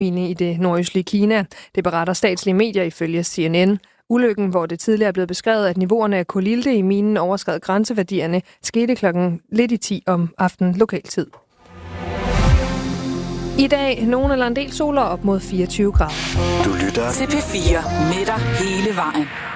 mine i det nordøstlige Kina. Det beretter statslige medier ifølge CNN. Ulykken, hvor det tidligere er blevet beskrevet, at niveauerne af kulilte i minen overskred grænseværdierne, skete klokken lidt i 10 om aftenen lokaltid. I dag nogen eller en del soler op mod 24 grader. Du lytter til P4 med dig hele vejen.